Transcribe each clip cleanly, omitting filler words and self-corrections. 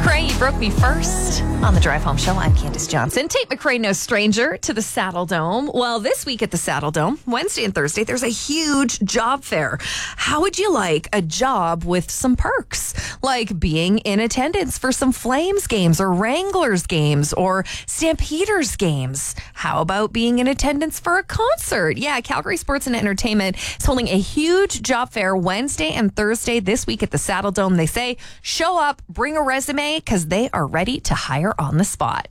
McRae, You Broke Me First. On the Drive Home Show, I'm Candace Johnson. Tate McRae, no stranger to the Saddle Dome. Well, this week at the Saddle Dome, Wednesday and Thursday, there's a huge job fair. How would you like a job with some perks? Like being in attendance for some Flames games or Wranglers games or Stampeders games. How about being in attendance for a concert? Yeah, Calgary Sports and Entertainment is holding a huge job fair Wednesday and Thursday this week at the Saddle Dome. They say, show up, bring a resume, because they are ready to hire on the spot.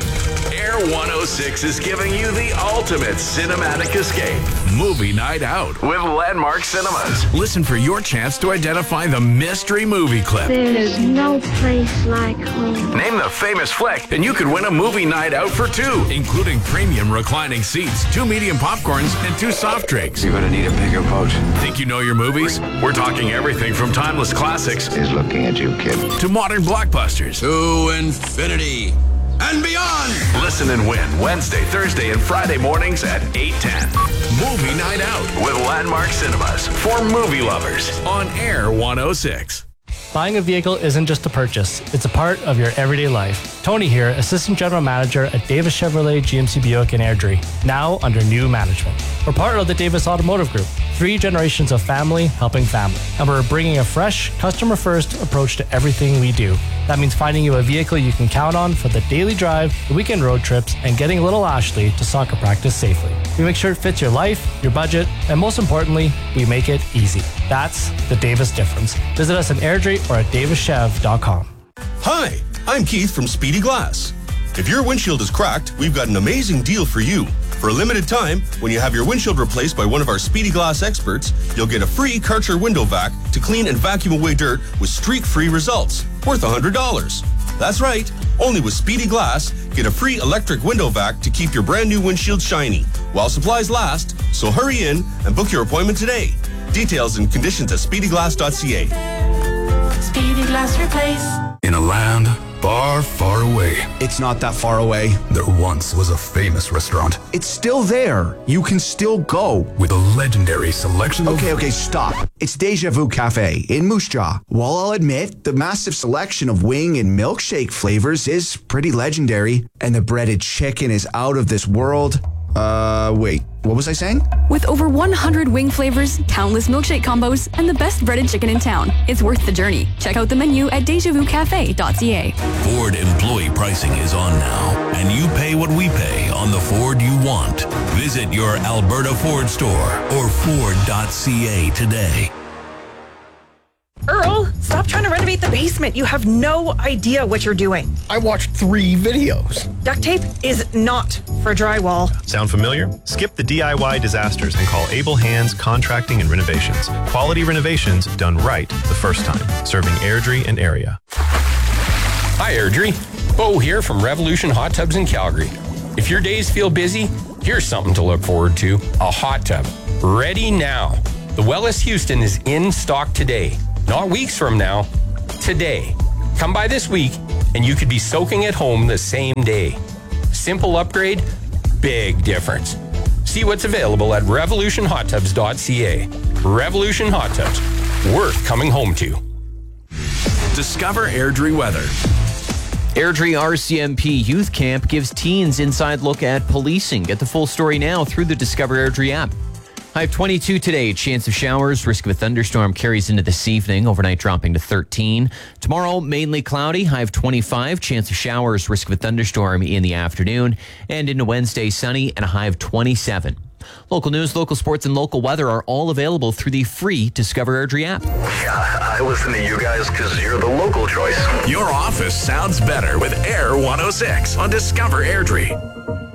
Air 106 is giving you the ultimate cinematic escape. Movie night out with Landmark Cinemas. Listen for your chance to identify the mystery movie clip. There's no place like home. Name the famous flick, and you could win a movie night out for two, including premium reclining seats, 2 medium popcorns, and 2 soft drinks. You're gonna need a bigger boat. Think you know your movies? We're talking everything from timeless classics He's looking at you, kid. to modern blockbusters. To infinity and beyond. Listen and win Wednesday, Thursday, and Friday mornings at 8:10. Movie Night Out with Landmark Cinemas for movie lovers on Air 106. Buying a vehicle isn't just a purchase, it's a part of your everyday life. Tony here, Assistant General Manager at Davis Chevrolet GMC Buick in Airdrie, now under new management. We're part of the Davis Automotive Group, 3 generations of family helping family. And we're bringing a fresh, customer-first approach to everything we do. That means finding you a vehicle you can count on for the daily drive, the weekend road trips, and getting little Ashley to soccer practice safely. We make sure it fits your life, your budget, and most importantly, we make it easy. That's the Davis difference. Visit us in Airdrie or at davischev.com. Hi, I'm Keith from Speedy Glass. If your windshield is cracked, we've got an amazing deal for you. For a limited time, when you have your windshield replaced by one of our Speedy Glass experts, you'll get a free Karcher window vac to clean and vacuum away dirt with streak-free results, worth $100. That's right, only with Speedy Glass, get a free electric window vac to keep your brand new windshield shiny, while supplies last, so hurry in and book your appointment today. Details and conditions at speedyglass.ca. Speedy Glass Replace. In a land far, far away. It's not that far away. There once was a famous restaurant It's still there. You can still go. with a legendary selection of... Okay, stop. It's Deja Vu Cafe in Moose Jaw. While I'll admit, the massive selection of wing and milkshake flavors is pretty legendary, and the breaded chicken is out of this world. Wait, what was I saying? With over 100 wing flavors, countless milkshake combos, and the best breaded chicken in town, it's worth the journey. Check out the menu at dejavucafe.ca. Ford employee pricing is on now, and you pay what we pay on the Ford you want. Visit your Alberta Ford store or Ford.ca today. Earl, stop trying to renovate the basement. You have no idea what you're doing. I watched 3 videos. Duct tape is not for drywall. Sound familiar? Skip the DIY disasters and call Able Hands Contracting and Renovations. Quality renovations done right the first time. Serving Airdrie and area. Hi, Airdrie. Bo here from Revolution Hot Tubs in Calgary. If your days feel busy, here's something to look forward to. A hot tub. Ready now. The Wellis Houston is in stock today. Not weeks from now, today. Come by this week and you could be soaking at home the same day. Simple upgrade, big difference. See what's available at revolutionhottubs.ca. Revolution Hot Tubs, worth coming home to. Discover Airdrie weather. Airdrie RCMP Youth Camp gives teens inside look at policing. Get the full story now through the Discover Airdrie app. High of 22 today, chance of showers, risk of a thunderstorm carries into this evening, overnight dropping to 13. Tomorrow, mainly cloudy, high of 25, chance of showers, risk of a thunderstorm in the afternoon. And into Wednesday, sunny and a high of 27. Local news, local sports, and local weather are all available through the free Discover Airdrie app. Yeah, I listen to you guys because you're the local choice. Your office sounds better with Air 106 on Discover Airdrie.